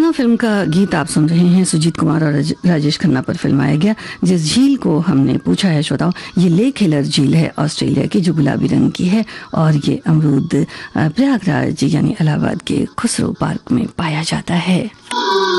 दीवाना फिल्म का गीत आप सुन रहे हैं। सुजीत कुमार और राजेश खन्ना पर फिल्माया गया जिस झील को हमने पूछा है श्रोताओं, ये लेक हेलर झील है ऑस्ट्रेलिया की, जो गुलाबी रंग की है और ये अमरूद प्रयागराज यानी इलाहाबाद के खुसरो पार्क में पाया जाता है।